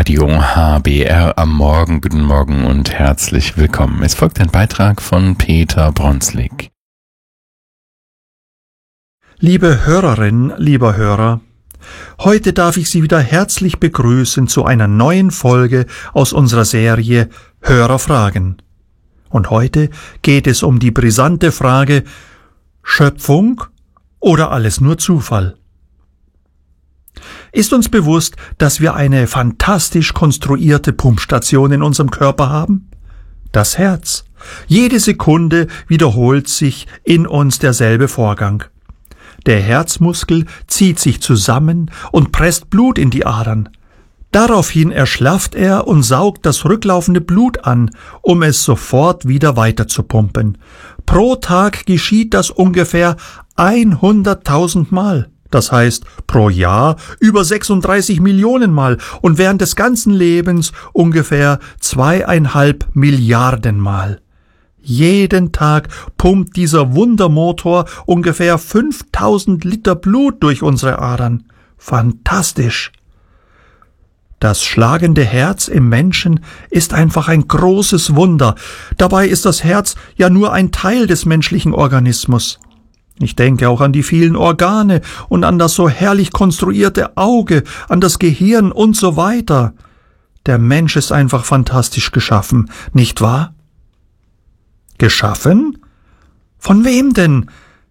Radio HBR am Morgen. Guten Morgen und herzlich willkommen. Es folgt ein Beitrag von Peter Bronslik. Liebe Hörerin, lieber Hörer, heute darf ich Sie wieder herzlich begrüßen zu einer neuen Folge aus unserer Serie Hörerfragen. Und heute geht es um die brisante Frage: Schöpfung oder alles nur Zufall? Ist uns bewusst, dass wir eine fantastisch konstruierte Pumpstation in unserem Körper haben? Das Herz. Jede Sekunde wiederholt sich in uns derselbe Vorgang. Der Herzmuskel zieht sich zusammen und presst Blut in die Adern. Daraufhin erschlafft er und saugt das rücklaufende Blut an, um es sofort wieder weiter zu pumpen. Pro Tag geschieht das ungefähr 100.000 Mal. Das heißt, pro Jahr über 36 Millionen Mal und während des ganzen Lebens ungefähr 2,5 Milliarden Mal. Jeden Tag pumpt dieser Wundermotor ungefähr 5000 Liter Blut durch unsere Adern. Fantastisch! Das schlagende Herz im Menschen ist einfach ein großes Wunder. Dabei ist das Herz ja nur ein Teil des menschlichen Organismus. Ich denke auch an die vielen Organe und an das so herrlich konstruierte Auge, an das Gehirn und so weiter. Der Mensch ist einfach fantastisch geschaffen, nicht wahr? Geschaffen? Von wem denn?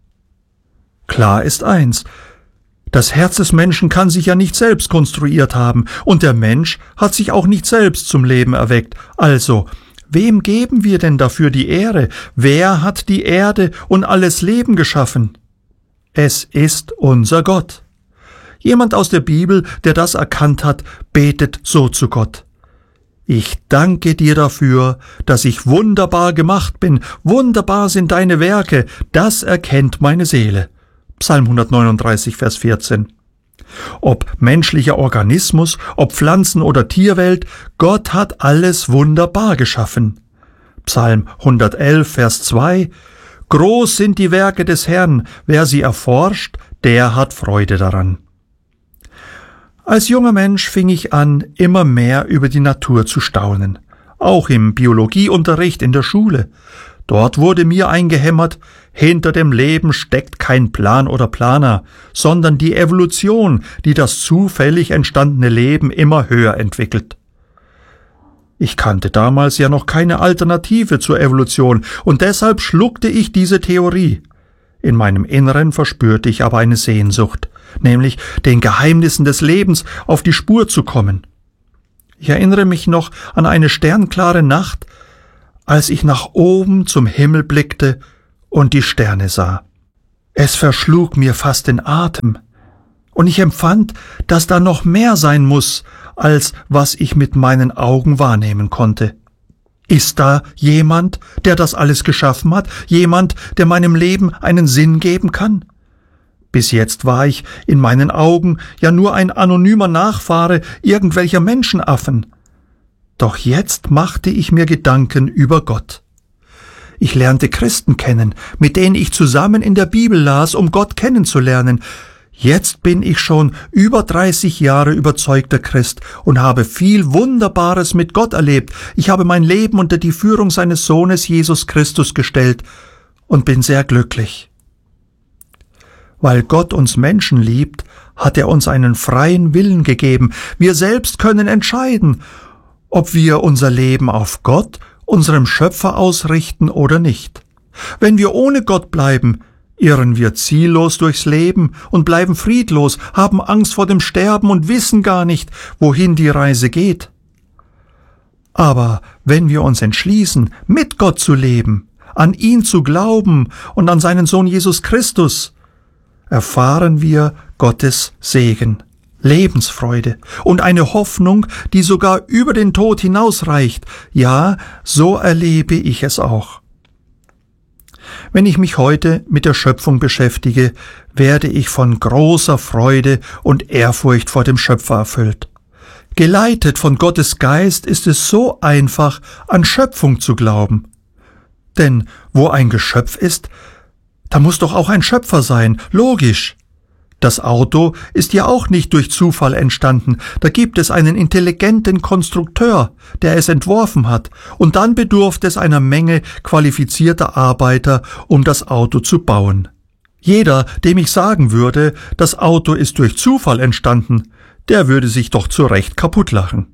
Klar ist eins: Das Herz des Menschen kann sich ja nicht selbst konstruiert haben, und der Mensch hat sich auch nicht selbst zum Leben erweckt. Also, wem geben wir denn dafür die Ehre? Wer hat die Erde und alles Leben geschaffen? Es ist unser Gott. Jemand aus der Bibel, der das erkannt hat, betet so zu Gott: Ich danke dir dafür, dass ich wunderbar gemacht bin. Wunderbar sind deine Werke. Das erkennt meine Seele. Psalm 139, Vers 14. Ob menschlicher Organismus, ob Pflanzen- oder Tierwelt, Gott hat alles wunderbar geschaffen. Psalm 111, Vers 2. Groß sind die Werke des Herrn, wer sie erforscht, der hat Freude daran. Als junger Mensch fing ich an, immer mehr über die Natur zu staunen. Auch im Biologieunterricht in der Schule. Dort wurde mir eingehämmert: Hinter dem Leben steckt kein Plan oder Planer, sondern die Evolution, die das zufällig entstandene Leben immer höher entwickelt. Ich kannte damals ja noch keine Alternative zur Evolution, und deshalb schluckte ich diese Theorie. In meinem Inneren verspürte ich aber eine Sehnsucht, nämlich den Geheimnissen des Lebens auf die Spur zu kommen. Ich erinnere mich noch an eine sternklare Nacht, als ich nach oben zum Himmel blickte und die Sterne sah. Es verschlug mir fast den Atem, und ich empfand, dass da noch mehr sein muss, als was ich mit meinen Augen wahrnehmen konnte. Ist da jemand, der das alles geschaffen hat? Jemand, der meinem Leben einen Sinn geben kann? Bis jetzt war ich in meinen Augen ja nur ein anonymer Nachfahre irgendwelcher Menschenaffen. Doch jetzt machte ich mir Gedanken über Gott. Ich lernte Christen kennen, mit denen ich zusammen in der Bibel las, um Gott kennenzulernen. Jetzt bin ich schon über 30 Jahre überzeugter Christ und habe viel Wunderbares mit Gott erlebt. Ich habe mein Leben unter die Führung seines Sohnes Jesus Christus gestellt und bin sehr glücklich. Weil Gott uns Menschen liebt, hat er uns einen freien Willen gegeben. Wir selbst können entscheiden, ob wir unser Leben auf Gott, unserem Schöpfer, ausrichten oder nicht. Wenn wir ohne Gott bleiben, irren wir ziellos durchs Leben und bleiben friedlos, haben Angst vor dem Sterben und wissen gar nicht, wohin die Reise geht. Aber wenn wir uns entschließen, mit Gott zu leben, an ihn zu glauben und an seinen Sohn Jesus Christus, erfahren wir Gottes Segen, Lebensfreude und eine Hoffnung, die sogar über den Tod hinausreicht. Ja, so erlebe ich es auch. Wenn ich mich heute mit der Schöpfung beschäftige, werde ich von großer Freude und Ehrfurcht vor dem Schöpfer erfüllt. Geleitet von Gottes Geist ist es so einfach, an Schöpfung zu glauben. Denn wo ein Geschöpf ist, da muss doch auch ein Schöpfer sein, logisch. Das Auto ist ja auch nicht durch Zufall entstanden. Da gibt es einen intelligenten Konstrukteur, der es entworfen hat, und dann bedurfte es einer Menge qualifizierter Arbeiter, um das Auto zu bauen. Jeder, dem ich sagen würde, das Auto ist durch Zufall entstanden, der würde sich doch zu Recht kaputtlachen.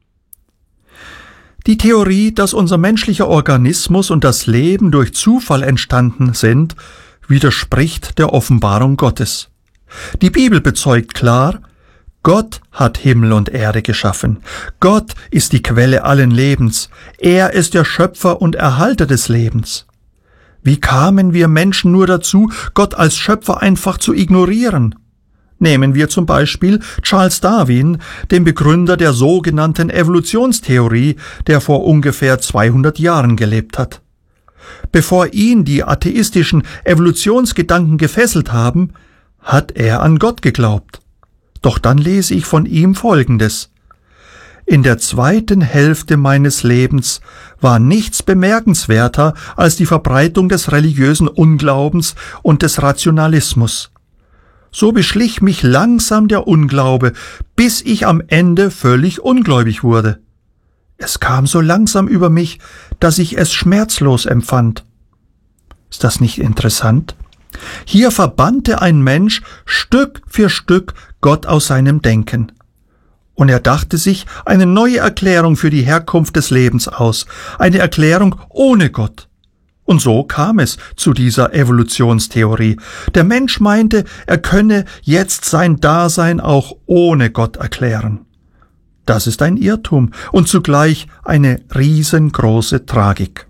Die Theorie, dass unser menschlicher Organismus und das Leben durch Zufall entstanden sind, widerspricht der Offenbarung Gottes. Die Bibel bezeugt klar, Gott hat Himmel und Erde geschaffen. Gott ist die Quelle allen Lebens. Er ist der Schöpfer und Erhalter des Lebens. Wie kamen wir Menschen nur dazu, Gott als Schöpfer einfach zu ignorieren? Nehmen wir zum Beispiel Charles Darwin, den Begründer der sogenannten Evolutionstheorie, der vor ungefähr 200 Jahren gelebt hat. Bevor ihn die atheistischen Evolutionsgedanken gefesselt haben, hat er an Gott geglaubt. Doch dann lese ich von ihm Folgendes: In der zweiten Hälfte meines Lebens war nichts bemerkenswerter als die Verbreitung des religiösen Unglaubens und des Rationalismus. So beschlich mich langsam der Unglaube, bis ich am Ende völlig ungläubig wurde. Es kam so langsam über mich, dass ich es schmerzlos empfand. Ist das nicht interessant? Hier verbannte ein Mensch Stück für Stück Gott aus seinem Denken. Und er dachte sich eine neue Erklärung für die Herkunft des Lebens aus, eine Erklärung ohne Gott. Und so kam es zu dieser Evolutionstheorie. Der Mensch meinte, er könne jetzt sein Dasein auch ohne Gott erklären. Das ist ein Irrtum und zugleich eine riesengroße Tragik.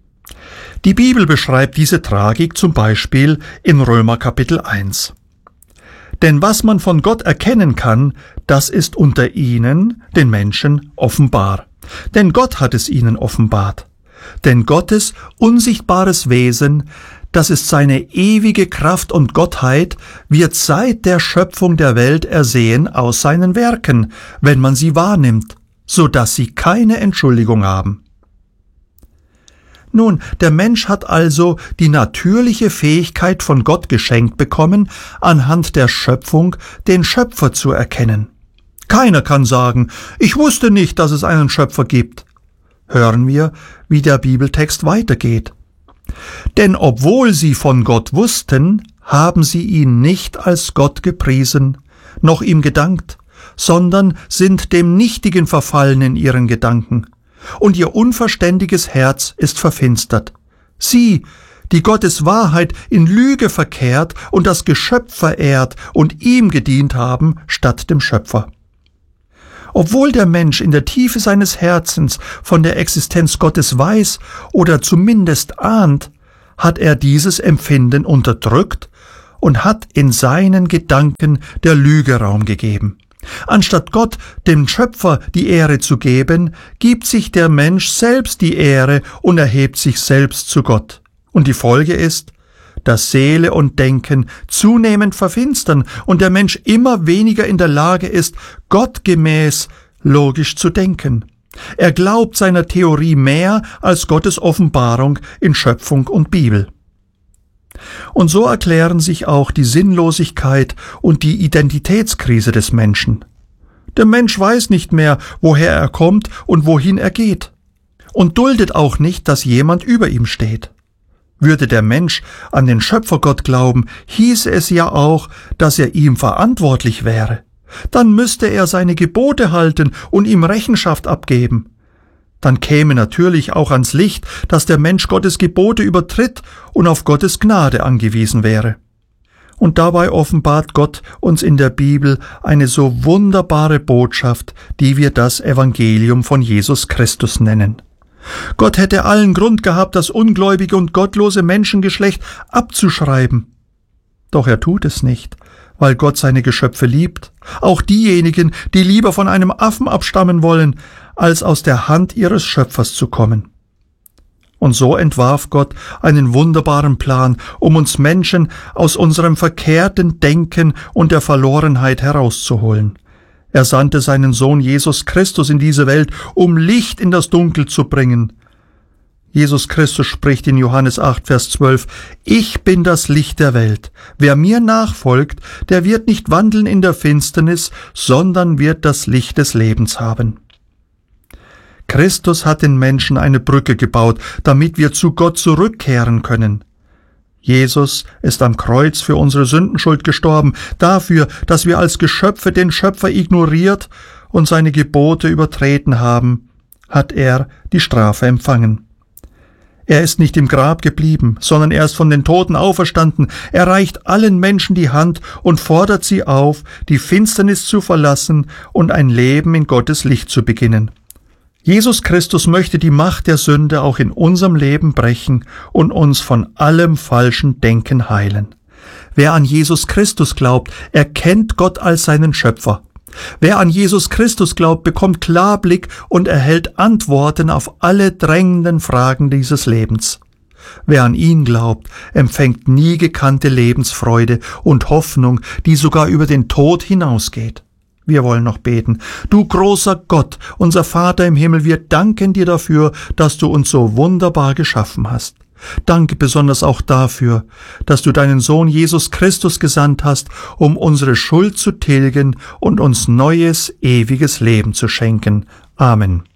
Die Bibel beschreibt diese Tragik zum Beispiel in Römer Kapitel 1. Denn was man von Gott erkennen kann, das ist unter ihnen, den Menschen, offenbar. Denn Gott hat es ihnen offenbart. Denn Gottes unsichtbares Wesen, das ist seine ewige Kraft und Gottheit, wird seit der Schöpfung der Welt ersehen aus seinen Werken, wenn man sie wahrnimmt, so dass sie keine Entschuldigung haben. Nun, der Mensch hat also die natürliche Fähigkeit von Gott geschenkt bekommen, anhand der Schöpfung den Schöpfer zu erkennen. Keiner kann sagen, ich wusste nicht, dass es einen Schöpfer gibt. Hören wir, wie der Bibeltext weitergeht. Denn obwohl sie von Gott wussten, haben sie ihn nicht als Gott gepriesen, noch ihm gedankt, sondern sind dem Nichtigen verfallen in ihren Gedanken. Und ihr unverständiges Herz ist verfinstert. Sie, die Gottes Wahrheit in Lüge verkehrt und das Geschöpf verehrt und ihm gedient haben, statt dem Schöpfer. Obwohl der Mensch in der Tiefe seines Herzens von der Existenz Gottes weiß oder zumindest ahnt, hat er dieses Empfinden unterdrückt und hat in seinen Gedanken der Lüge Raum gegeben. Anstatt Gott, dem Schöpfer, die Ehre zu geben, gibt sich der Mensch selbst die Ehre und erhebt sich selbst zu Gott. Und die Folge ist, dass Seele und Denken zunehmend verfinstern und der Mensch immer weniger in der Lage ist, gottgemäß logisch zu denken. Er glaubt seiner Theorie mehr als Gottes Offenbarung in Schöpfung und Bibel. Und so erklären sich auch die Sinnlosigkeit und die Identitätskrise des Menschen. Der Mensch weiß nicht mehr, woher er kommt und wohin er geht, und duldet auch nicht, dass jemand über ihm steht. Würde der Mensch an den Schöpfergott glauben, hieße es ja auch, dass er ihm verantwortlich wäre. Dann müsste er seine Gebote halten und ihm Rechenschaft abgeben. Dann käme natürlich auch ans Licht, dass der Mensch Gottes Gebote übertritt und auf Gottes Gnade angewiesen wäre. Und dabei offenbart Gott uns in der Bibel eine so wunderbare Botschaft, die wir das Evangelium von Jesus Christus nennen. Gott hätte allen Grund gehabt, das ungläubige und gottlose Menschengeschlecht abzuschreiben. Doch er tut es nicht, weil Gott seine Geschöpfe liebt, auch diejenigen, die lieber von einem Affen abstammen wollen, als aus der Hand ihres Schöpfers zu kommen. Und so entwarf Gott einen wunderbaren Plan, um uns Menschen aus unserem verkehrten Denken und der Verlorenheit herauszuholen. Er sandte seinen Sohn Jesus Christus in diese Welt, um Licht in das Dunkel zu bringen. Jesus Christus spricht in Johannes 8, Vers 12, »Ich bin das Licht der Welt. Wer mir nachfolgt, der wird nicht wandeln in der Finsternis, sondern wird das Licht des Lebens haben.« Christus hat den Menschen eine Brücke gebaut, damit wir zu Gott zurückkehren können. Jesus ist am Kreuz für unsere Sündenschuld gestorben, dafür, dass wir als Geschöpfe den Schöpfer ignoriert und seine Gebote übertreten haben, hat er die Strafe empfangen. Er ist nicht im Grab geblieben, sondern er ist von den Toten auferstanden. Er reicht allen Menschen die Hand und fordert sie auf, die Finsternis zu verlassen und ein Leben in Gottes Licht zu beginnen. Jesus Christus möchte die Macht der Sünde auch in unserem Leben brechen und uns von allem falschen Denken heilen. Wer an Jesus Christus glaubt, erkennt Gott als seinen Schöpfer. Wer an Jesus Christus glaubt, bekommt Klarblick und erhält Antworten auf alle drängenden Fragen dieses Lebens. Wer an ihn glaubt, empfängt nie gekannte Lebensfreude und Hoffnung, die sogar über den Tod hinausgeht. Wir wollen noch beten. Du großer Gott, unser Vater im Himmel, wir danken dir dafür, dass du uns so wunderbar geschaffen hast. Danke besonders auch dafür, dass du deinen Sohn Jesus Christus gesandt hast, um unsere Schuld zu tilgen und uns neues, ewiges Leben zu schenken. Amen.